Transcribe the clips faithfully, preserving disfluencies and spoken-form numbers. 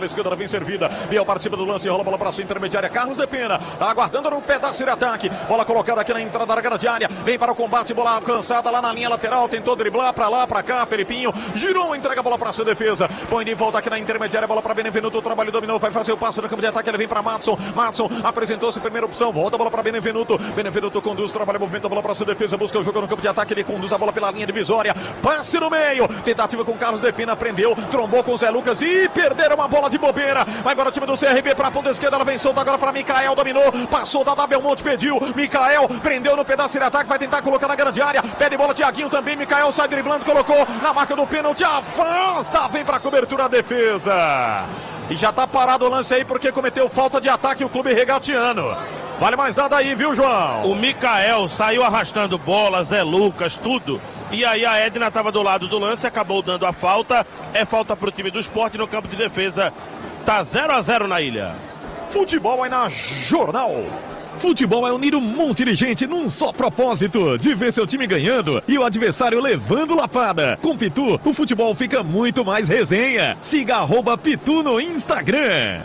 pela esquerda, ela vem servida. Biel participa do lance, rola a bola para sua intermediária. Carlos de Pena, tá aguardando no pedaço de ataque. Bola colocada aqui na entrada da grande área. Vem para o combate, bola alcançada lá na linha lateral. Tentou driblar para lá, para cá. Felipinho girou, entrega a bola para sua defesa. Põe de volta aqui na intermediária, bola para Benevenuto. O trabalho dominou, vai fazer o passe no campo de ataque. Ele vem para Matson. Matson apresentou-se, primeira opção. Volta a bola para Benevenuto. Benevenuto conduz, trabalha, movimenta a bola para sua defesa. Busca o jogo no campo de ataque. Ele conduz a bola pela linha divisória. Passe no meio. Tentativa com Carlos de Pena. Prendeu, trombou com o Zé Lucas e perderam uma bola de bobeira. Vai embora o time do C R B para a ponta esquerda. Ela vem solta agora para Mikael. Dominou, passou da Belmonte, pediu. Mikael prendeu no pedaço de ataque. Vai tentar colocar na grande área. Pede bola, Thiaguinho também. Mikael sai driblando, colocou na marca do pênalti. Afasta, vem para a cobertura a defesa. E já tá parado o lance aí porque cometeu falta de ataque o clube regatiano. Vale mais nada aí, viu, João? O Mikael saiu arrastando bola, Zé Lucas, tudo. E aí a Edna estava do lado do lance, acabou dando a falta. É falta para o time do Sport no campo de defesa. Tá zero a zero na ilha. Futebol aí na Jornal. Futebol é unir um monte de gente num só propósito, de ver seu time ganhando e o adversário levando lapada. Com Pitu, o futebol fica muito mais resenha. Siga arroba Pitu no Instagram.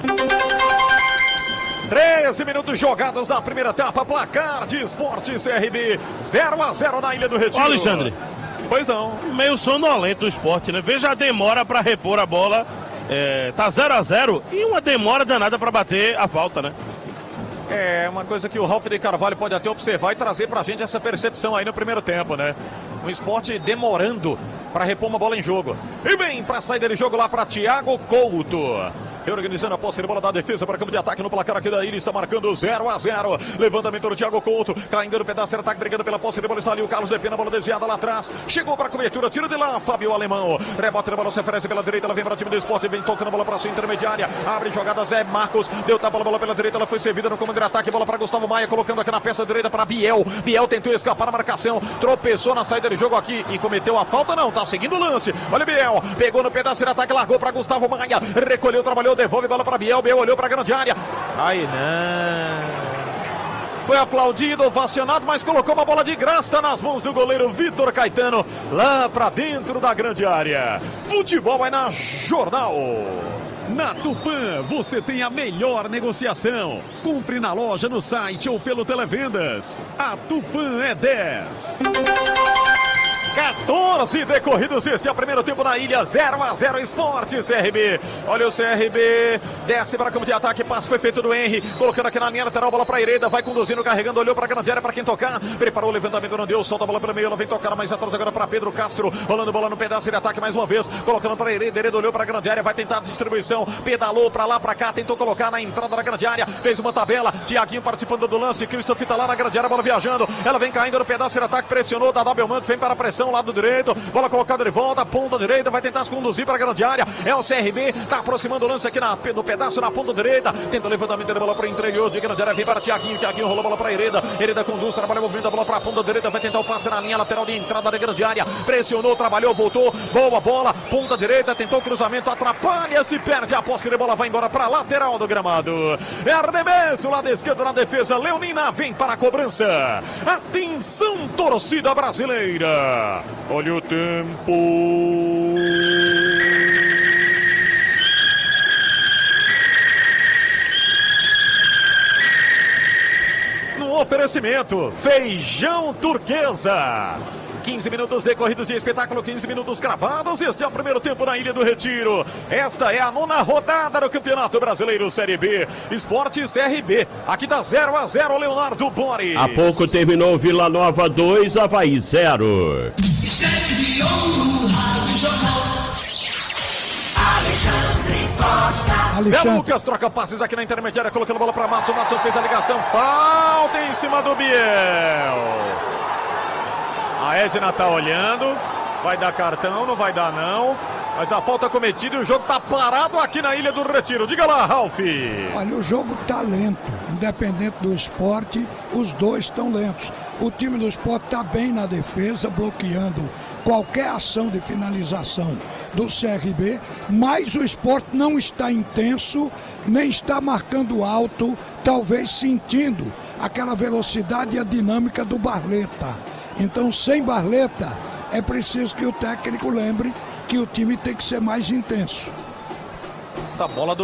treze minutos jogados na primeira etapa, placar de Sport C R B, zero a zero na Ilha do Retiro. Ó, Alexandre. Pois não. Meio sonolento o Sport, né? Veja a demora para repor a bola. É, tá zero a zero e uma demora danada para bater a falta, né? É uma coisa que o Ralf de Carvalho pode até observar e trazer pra gente essa percepção aí no primeiro tempo, né? Um Sport demorando para repor uma bola em jogo. E vem para saída de jogo lá para Thiago Couto. Reorganizando a posse de bola da defesa para campo de ataque no placar aqui da ilha. Está marcando zero a zero. Levantamento do Thiago Couto. Caindo no pedaço de ataque, brigando pela posse de bola. Está ali o Carlos de Pena, bola desviada lá atrás. Chegou para a cobertura, tiro de lá, Fábio Alemão. Rebote da bola, se oferece pela direita. Ela vem para o time do Sport, vem tocando a bola para sua intermediária. Abre jogada, Zé Marcos. Deu tapa a bola pela direita. Ela foi servida no comando de ataque. Bola para Gustavo Maia, colocando aqui na peça direita para Biel. Biel tentou escapar na marcação. Tropeçou na saída de jogo aqui e cometeu a falta. Não, tá seguindo o lance. Olha o Biel. Pegou no pedaço de ataque, largou para Gustavo Maia. Recolheu, trabalhou, devolve bola para Biel. Biel olhou para a grande área. Aí não. Foi aplaudido, ovacionado, mas colocou uma bola de graça nas mãos do goleiro Vitor Caetano, lá para dentro da grande área. Futebol é na Jornal. Na Tupã, você tem a melhor negociação. Compre na loja, no site ou pelo Televendas. A Tupã é dez. quatorze decorridos, esse é o primeiro tempo na ilha, zero a zero Sport C R B. Olha o C R B, desce para campo de ataque, passe foi feito do Henry, colocando aqui na linha lateral, bola para Hereda, vai conduzindo, carregando, olhou para a grande área para quem tocar, preparou o levantamento, não deu, solta a bola pelo meio, ela vem tocar mais atrás agora para Pedro Castro, rolando bola no pedaço de ataque mais uma vez, colocando para Hereda, Hereda olhou para a grande área, vai tentar a distribuição, pedalou para lá, para cá, tentou colocar na entrada da grande área, fez uma tabela, Thiaguinho participando do lance, Christoph tá lá na grande área, bola viajando, ela vem caindo no pedaço de ataque, pressionou, Dadá Belmonte, vem para a pressão, lado direito, bola colocada de volta, ponta direita, vai tentar se conduzir para a grande área, é o C R B, tá aproximando o lance aqui na, no pedaço na ponta direita, tenta o levantamento da bola para o interior de grande área, vem para Thiaguinho, Thiaguinho rolou a bola para Hereda, Hereda conduz, trabalha o movimento, a bola para a ponta direita, vai tentar o passe na linha lateral de entrada da grande área, pressionou, trabalhou, voltou, boa bola, ponta direita, tentou o cruzamento, atrapalha, se perde a posse de bola, vai embora para a lateral do gramado, é arremesso lá da esquerda na defesa, Leonina vem para a cobrança, atenção torcida brasileira, olha o tempo. No oferecimento, feijão turquesa. quinze minutos decorridos de espetáculo, quinze minutos cravados. Este é o primeiro tempo na Ilha do Retiro. Esta é a nona rodada do Campeonato Brasileiro Série B. Sport C R B. Aqui tá zero a zero, Leonardo Boris. Há pouco terminou Vila Nova dois, Avaí zero. Estante de ouro, Rádio Jornal. Alexandre Costa. Zé Lucas troca passes aqui na intermediária, colocando bola para Matson. Matson fez a ligação. Falta em cima do Biel. A Edna tá olhando, vai dar cartão, não vai dar não, mas a falta cometida e o jogo tá parado aqui na Ilha do Retiro. Diga lá, Ralf. Olha, o jogo tá lento, independente do esporte, os dois estão lentos. O time do esporte tá bem na defesa, bloqueando qualquer ação de finalização do C R B, mas o esporte não está intenso, nem está marcando alto, talvez sentindo aquela velocidade e a dinâmica do Barleta. Então, sem Barleta, é preciso que o técnico lembre que o time tem que ser mais intenso. Essa bola do